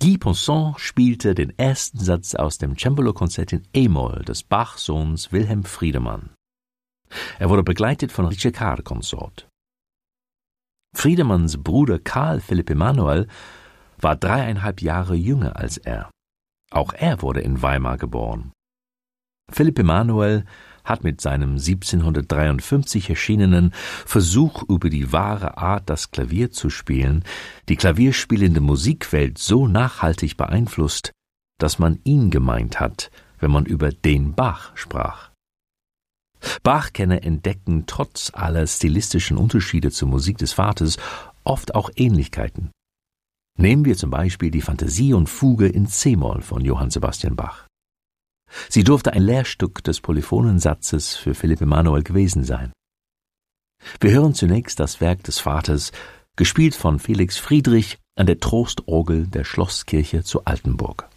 Guy Poussin spielte den ersten Satz aus dem Cembalo-Konzert in E-Moll des Bach-Sohns Wilhelm Friedemann. Er wurde begleitet von Ricercar-Konsort. Friedemanns Bruder Karl Philipp Emanuel war 3,5 Jahre jünger als er. Auch er wurde in Weimar geboren. Philipp Emanuel hat mit seinem 1753 erschienenen Versuch über die wahre Art, das Klavier zu spielen, die klavierspielende Musikwelt so nachhaltig beeinflusst, dass man ihn gemeint hat, wenn man über den Bach sprach. Bach-Kenner entdecken trotz aller stilistischen Unterschiede zur Musik des Vaters oft auch Ähnlichkeiten. Nehmen wir zum Beispiel die Fantasie und Fuge in C-Moll von Johann Sebastian Bach. Sie durfte ein Lehrstück des Polyphonensatzes für Philipp Emanuel gewesen sein. Wir hören zunächst das Werk des Vaters, gespielt von Felix Friedrich an der Trostorgel der Schlosskirche zu Altenburg.